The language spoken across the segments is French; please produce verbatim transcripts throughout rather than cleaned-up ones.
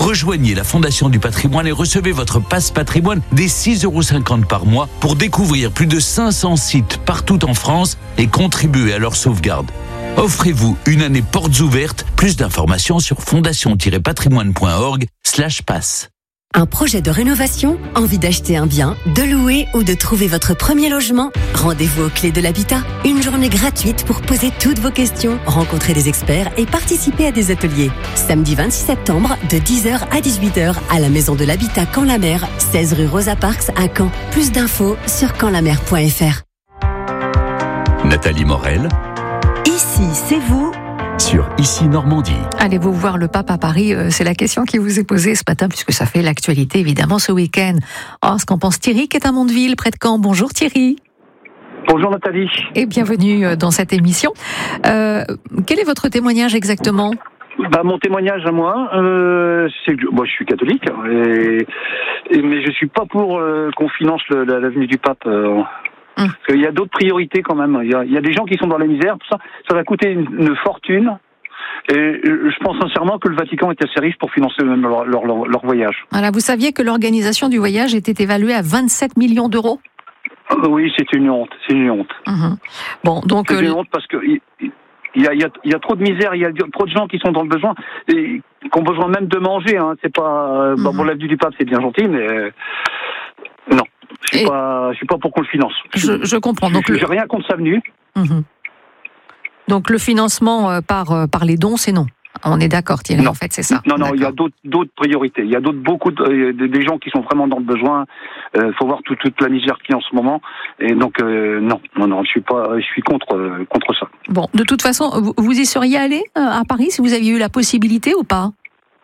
Rejoignez la Fondation du Patrimoine et recevez votre passe patrimoine dès six euros cinquante par mois pour découvrir plus de cinq cents sites partout en France et contribuer à leur sauvegarde. Offrez-vous une année portes ouvertes. Plus d'informations sur fondation-patrimoine.org slash passe. Un projet de rénovation, envie d'acheter un bien, de louer ou de trouver votre premier logement? Rendez-vous aux Clés de l'Habitat. Une journée gratuite pour poser toutes vos questions, rencontrer des experts et participer à des ateliers. Samedi vingt-six septembre, de dix heures à dix-huit heures, à la Maison de l'Habitat Caen-la-Mer, seize rue Rosa Parks à Caen. Plus d'infos sur caen la mer point f r. Nathalie Morel. Ici, c'est vous. Sur Ici Normandie. Allez-vous voir le pape à Paris? C'est la question qui vous est posée ce matin, puisque ça fait l'actualité évidemment ce week-end. Oh, ce qu'en pense Thierry, qui est à Mondeville, près de Caen. Bonjour Thierry. Bonjour Nathalie. Et bienvenue dans cette émission. Euh, quel est votre témoignage exactement? Bah, mon témoignage à moi, euh, c'est que moi je suis catholique, et, et, mais je suis pas pour euh, qu'on finance le, la, l'avenue du pape. Euh, Hum. Parce qu'il y a d'autres priorités quand même. Il y a, il y a des gens qui sont dans la misère, tout ça. Ça va coûter une, une fortune. Et je pense sincèrement que le Vatican est assez riche pour financer même leur, leur, leur, leur voyage. Voilà, vous saviez que l'organisation du voyage était évaluée à vingt-sept millions d'euros? Oui, c'est une honte. C'est une honte. Hum. Bon, donc c'est euh... une honte parce que il, il, y a, il, y a, il y a trop de misère. Il y a trop de gens qui sont dans le besoin et qui ont besoin même de manger. Hein. C'est pas hum. bon, pour l'avenue du pape, c'est bien gentil, mais euh, non. Je suis pas, je suis pas pour qu'on le finance. Je, je comprends. Donc je, le... j'ai rien contre sa venue. Mmh. Donc le financement par par les dons, c'est non. On est d'accord, Thierry. En fait, c'est ça. Non, non, d'accord. Il y a d'autres d'autres priorités. Il y a d'autres beaucoup de, de, des gens qui sont vraiment dans le besoin. Il euh, faut voir toute, toute la misère qu'il y a en ce moment. Et donc euh, non, non, non, je suis pas, je suis contre euh, contre ça. Bon, de toute façon, vous, vous y seriez allé euh, à Paris si vous aviez eu la possibilité ou pas?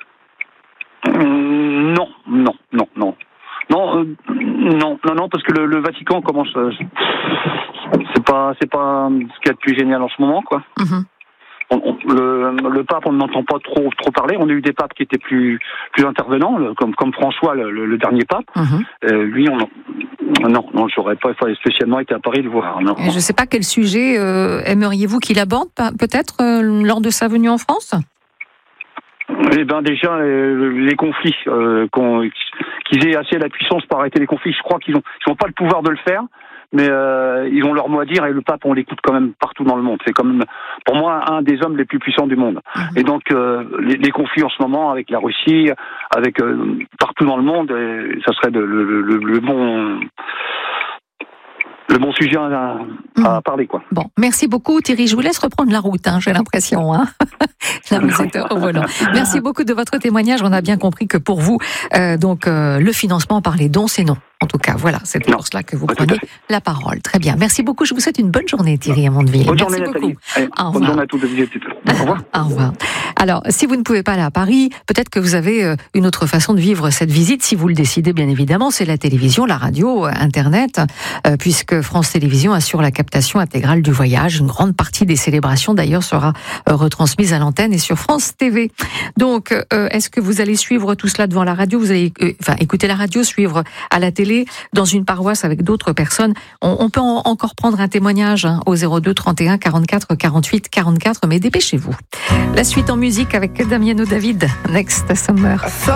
Hum, Non, non, non, non. Non, euh, non, non, non, parce que le, le Vatican commence. Euh, c'est pas, c'est pas ce qu'il y a de plus génial en ce moment, quoi. Mm-hmm. On, on, le, le pape, on n'entend pas trop, trop parler. On a eu des papes qui étaient plus, plus intervenants, le, comme, comme François, le, le, le dernier pape. Mm-hmm. Euh, lui, on, non, non, j'aurais pas spécialement été à Paris le voir. Non. Et je sais pas quel sujet euh, aimeriez-vous qu'il aborde, peut-être euh, lors de sa venue en France? Eh ben déjà euh, les conflits, euh, qu'on, qu'ils aient assez la puissance pour arrêter les conflits. Je crois qu'ils ont, ils ont pas le pouvoir de le faire, mais euh, ils ont leur mot à dire et le pape on l'écoute quand même partout dans le monde. C'est quand même pour moi un des hommes les plus puissants du monde. Mmh. Et donc euh, les, les conflits en ce moment avec la Russie, avec euh, partout dans le monde, et ça serait de, le, le, le bon. Le bon sujet à, à parler, quoi. Bon, merci beaucoup Thierry. Je vous laisse reprendre la route, hein, j'ai l'impression. Hein. Là, vous êtes au volant. Merci beaucoup de votre témoignage. On a bien compris que pour vous, euh, donc euh, le financement par les dons, c'est non. En tout cas, voilà, c'est pour non. cela que vous prenez la parole. Très bien. Merci beaucoup. Je vous souhaite une bonne journée, Thierry, à Mondeville. Bonne Merci journée, beaucoup. Nathalie. Allez, bonne journée à tous. Au revoir. Au revoir. Alors, si vous ne pouvez pas aller à Paris, peut-être que vous avez une autre façon de vivre cette visite, si vous le décidez, bien évidemment, c'est la télévision, la radio, Internet, euh, puisque France Télévisions assure la captation intégrale du voyage. Une grande partie des célébrations, d'ailleurs, sera euh, retransmise à l'antenne et sur France T V. Donc, euh, est-ce que vous allez suivre tout cela devant la radio? Vous allez, euh, enfin, écouter la radio, suivre à la télé, dans une paroisse avec d'autres personnes. On, on peut en, encore prendre un témoignage hein, au zéro deux trente et un quarante-quatre quarante-huit quarante-quatre, mais dépêchez-vous. La suite en musique avec Damiano David, Next Summer.